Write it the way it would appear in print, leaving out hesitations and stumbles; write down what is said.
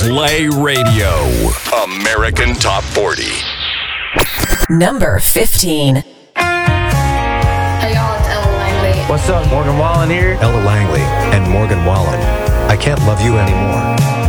Play Radio. American Top 40. Number 15. Hey y'all, it's Ella Langley. What's up, Morgan Wallen here? Ella Langley and Morgan Wallen. I Can't Love You Anymore.